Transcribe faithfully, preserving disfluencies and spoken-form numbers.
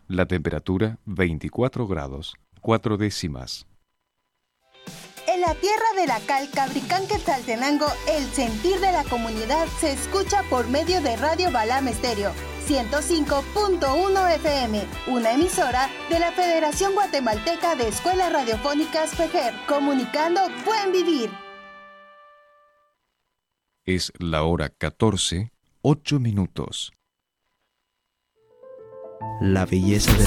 La temperatura veinticuatro grados, cuatro décimas. En la tierra de la cal, Cabricán, Quetzaltenango, el sentir de la comunidad se escucha por medio de Radio Balam Estéreo, ciento cinco punto uno F M, una emisora de la Federación Guatemalteca de Escuelas Radiofónicas FEGER, comunicando buen vivir. Es la hora catorce, ocho minutos. La belleza de